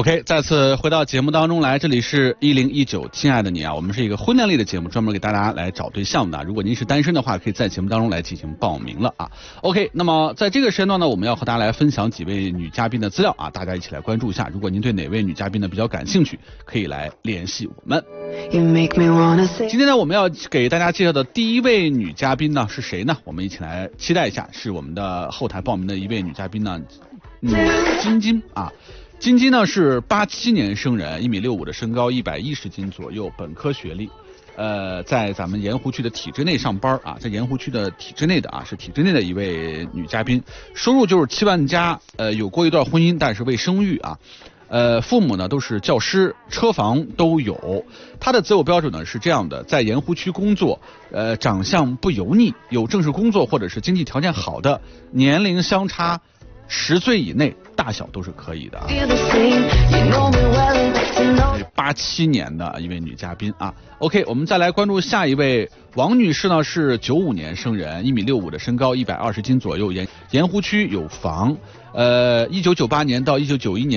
OK， 再次回到节目当中来，这里是1019，亲爱的你啊，我们是一个婚恋类的节目，专门给大家来找对象的。如果您是单身的话，可以在节目当中来进行报名了啊。OK， 那么在这个时间段呢，我们要和大家来分享几位女嘉宾的资料啊，大家一起来关注一下。如果您对哪位女嘉宾呢比较感兴趣，可以来联系我们。今天呢，我们要给大家介绍的第一位女嘉宾呢是谁呢？我们一起来期待一下，是我们的后台报名的一位女嘉宾呢，晶晶啊。晶晶呢是87年生人，1.65米的身高，110斤左右，本科学历，在咱们盐湖区的体制内上班啊，在盐湖区的体制内的啊，是体制内的一位女嘉宾，收入就是7万加，有过一段婚姻，但是未生育啊。父母呢都是教师，车房都有。他的择偶标准呢是这样的，在盐湖区工作，长相不油腻，有正式工作或者是经济条件好的，年龄相差10岁以内，大小都是可以的。87年的一位女嘉宾啊。OK， 我们再来关注下一位王女士呢，是95年生人，1.65米的身高，120斤左右，盐湖区有房。1998年到1991年。